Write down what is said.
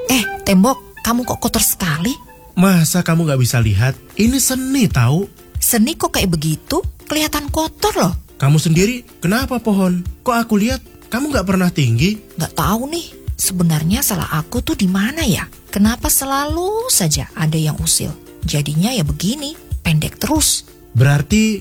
Tembok, kamu kok kotor sekali? Masa kamu gak bisa lihat? Ini seni tahu. Seni kok kayak begitu? Kelihatan kotor loh. Kamu sendiri kenapa pohon? Kok aku lihat kamu gak pernah tinggi? Gak tahu nih, sebenarnya salah aku tuh di mana ya? Kenapa selalu saja ada yang usil? Jadinya ya begini, pendek terus. Berarti